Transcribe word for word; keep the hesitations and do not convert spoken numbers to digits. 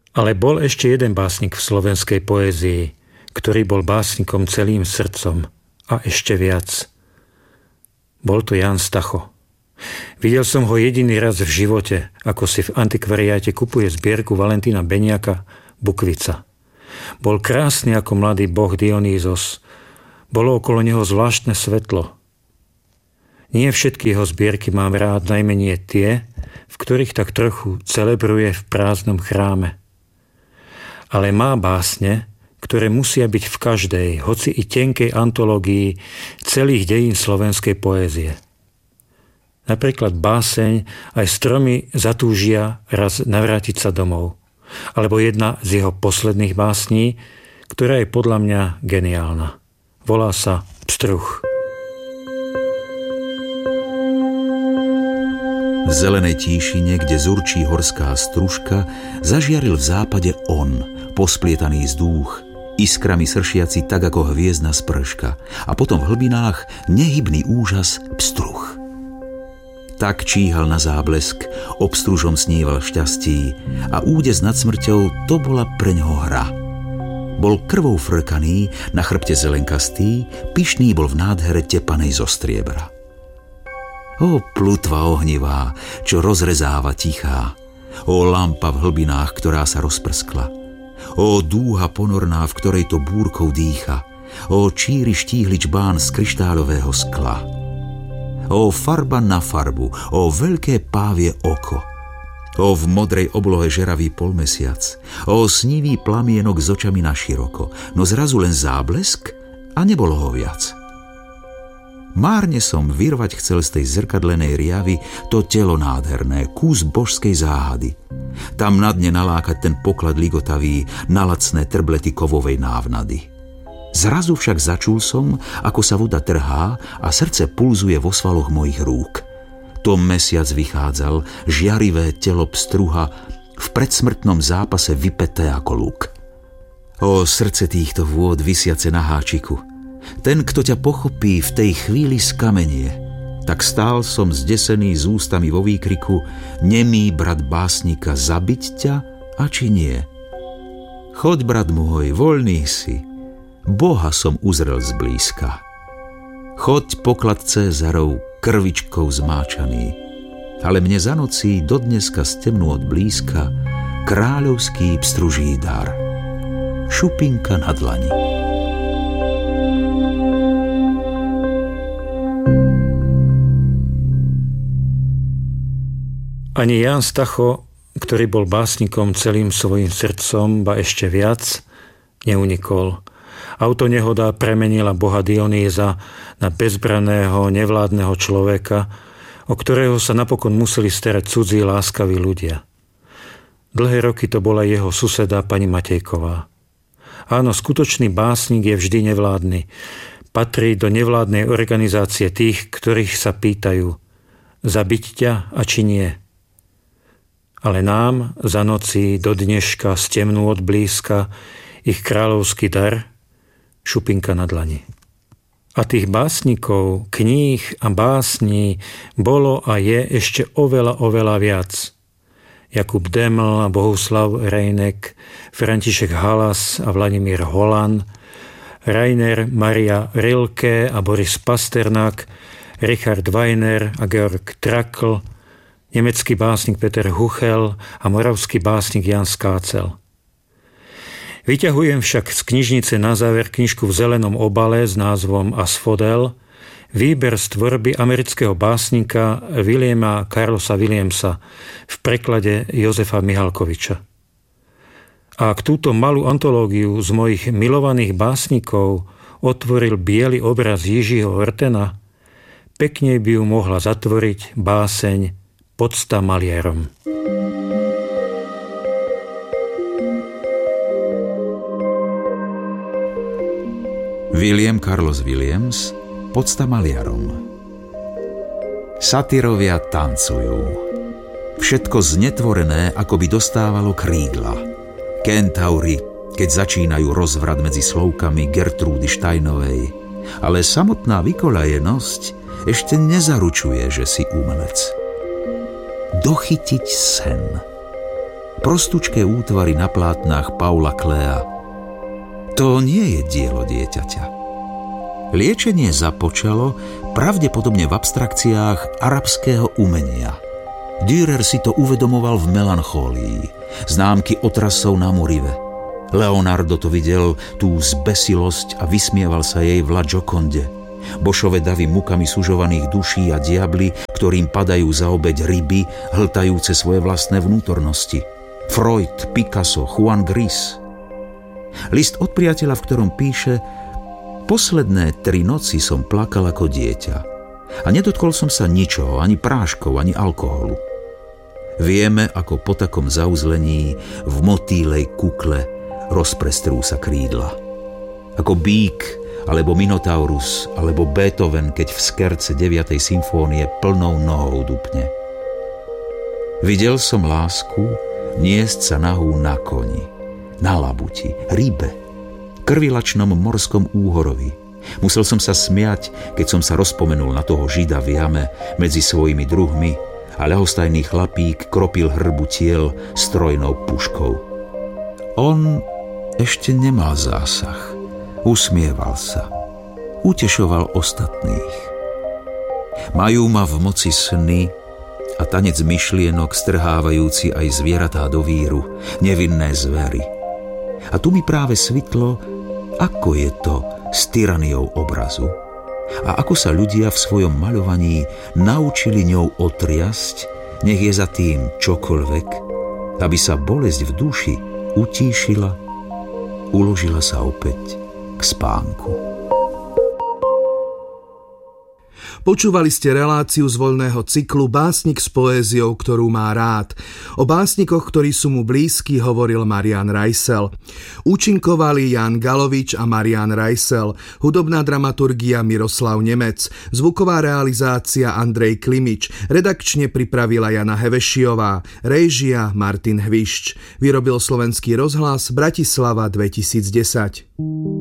Ale bol ešte jeden básnik v slovenskej poézii, ktorý bol básnikom celým srdcom a ešte viac. Bol to Ján Stacho. Videl som ho jediný raz v živote, ako si v antikvariáte kupuje zbierku Valentína Beniaka Bukvica. Bol krásny ako mladý boh Dionýzos. Bolo okolo neho zvláštne svetlo. Nie všetky jeho zbierky mám rád, najmenej tie, v ktorých tak trochu celebruje v prázdnom chráme. Ale má básne, ktoré musia byť v každej, hoci i tenkej antológii celých dejín slovenskej poézie. Napríklad báseň Aj stromy zatúžia raz navrátiť sa domov, alebo jedna z jeho posledných básní, ktorá je podľa mňa geniálna. Volá sa Pstruh. V zelenej tíšine, kde zurčí horská stružka, zažiaril v západe on, posplietaný zdúch, iskrami sršiaci tak ako hviezdna sprška, a potom v hlbinách nehybný úžas pstruh. Tak číhal na záblesk, obstružom sníval šťastí a údes nad smrťou to bola preňho hra. Bol krvou frkaný, na chrbte zelenkastý, pyšný bol v nádhere tepanej zo striebra. Ó plutva ohnivá, čo rozrezáva tichá, ó lampa v hlbinách, ktorá sa rozprskla, ó dúha ponorná, v ktorej to búrkou dýcha, ó číri štíhlič bán z kryštáľového skla, ó farba na farbu, ó veľké pávie oko, ó v modrej oblohe žeravý polmesiac, ó snivý plamienok s očami naširoko, no zrazu len záblesk a nebolo ho viac. Márne som vyrvať chcel z tej zrkadlenej riavy to telo nádherné, kus božskej záhady. Tam na dne nalákať ten poklad ligotavý na lacné trblety kovovej návnady. Zrazu však začul som, ako sa voda trhá a srdce pulzuje vo svaloch mojich rúk. To mesiac vychádzal, žiarivé telo pstruha, v predsmrtnom zápase vypeté ako luk. Ó srdce týchto vôd visiace na háčiku, ten, kto ťa pochopí, v tej chvíli skamenie. Tak stál som zdesený s ústami vo výkriku: nemý brat básnika, zabiť ťa, a či nie? Choď, brat môj, voľný si, Boha som uzrel zblízka. Choď, poklad Cézarov, krvičkou zmáčaný, ale mne za nocí dodneska stemnú od blízka kráľovský pstruží dar. Šupinka na dlani. Ani Ján Stacho, ktorý bol básnikom celým svojim srdcom, ba ešte viac, neunikol. Autonehoda premenila boha Dionýza na bezbraného, nevládneho človeka, o ktorého sa napokon museli starať cudzí láskaví ľudia. Dlhé roky to bola jeho suseda pani Matejková. Áno, skutočný básnik je vždy nevládny. Patrí do nevládnej organizácie tých, ktorých sa pýtajú: zabiť ťa, a či nie? Ale nám za noci do dneška stemnú od blízka ich kráľovský dar, šupinka na dlani. A tých básnikov, kníh a básní bolo a je ešte oveľa, oveľa viac. Jakub Deml a Bohuslav Rejnek, František Halas a Vladimír Holan, Rainer Maria Rilke a Boris Pasternák, Richard Weiner a Georg Trakl, nemecký básnik Peter Huchel a moravský básnik Jan Skácel. Vyťahujem však z knižnice na záver knižku v zelenom obale s názvom Asphodel, výber z tvorby amerického básnika Williama Carlosa Williamsa v preklade Jozefa Mihalkoviča. A ak túto malú antológiu z mojich milovaných básnikov otvoril biely obraz Jižího Ortena, pekne by ju mohla zatvoriť báseň Podsta maliarom. William Carlos Williams, Podsta maliarom. Satyrovia tancujú. Všetko znetvorené, ako by dostávalo krídla. Kentauri, keď začínajú rozvrat medzi slovkami Gertrúdy Štajnovej. Ale samotná vykolajenosť ešte nezaručuje, že si umelec. Dochytiť sen. Prostučké útvary na plátnách Paula Klea. To nie je dielo dieťaťa. Liečenie započalo pravdepodobne v abstrakciách arabského umenia. Dürer si to uvedomoval v melanchólii, známky otrasov na Murive. Leonardo to videl, tú zbesilosť, a vysmieval sa jej v La Gioconde. Bošove davy mukami sužovaných duší a diabli, ktorým padajú za obeť ryby, hltajúce svoje vlastné vnútornosti. Freud, Picasso, Juan Gris. List od priateľa, v ktorom píše: posledné tri noci som plakal ako dieťa a nedotkol som sa ničoho, ani práškov, ani alkoholu. Vieme, ako po takom zauzlení v motýlej kukle rozprestrú sa krídla. Ako bík, alebo Minotaurus, alebo Beethoven, keď v skerce deviatej symfónie plnou nohou dupne. Videl som lásku niesť sa nahú na koni, na labuti, rybe, krvilačnom morskom úhorovi. Musel som sa smiať, keď som sa rozpomenul na toho Žida v jame medzi svojimi druhmi a ľahostajný chlapík kropil hrbu tiel strojnou puškou. On ešte nemal zásah. Usmieval sa. Utešoval ostatných. Majú ma v moci sny a tanec myšlienok strhávajúci aj zvieratá do víru, nevinné zvery. A tu mi práve svitlo, ako je to s tyraniou obrazu a ako sa ľudia v svojom maľovaní naučili ňou otriasť, nech je za tým čokoľvek, aby sa bolesť v duši utíšila, uložila sa opäť k spánku. Počúvali ste reláciu z voľného cyklu Básnik s poéziou, ktorú má rád. O básnikoch, ktorí sú mu blízki, hovoril Marián Rajsel. Účinkovali Jan Galovič a Marián Rajsel, hudobná dramaturgia Miroslav Nemec, zvuková realizácia Andrej Klimič, redakčne pripravila Jana Hevešiová, réžia Martin Hvišč. Vyrobil Slovenský rozhlas Bratislava dvetisícdesať.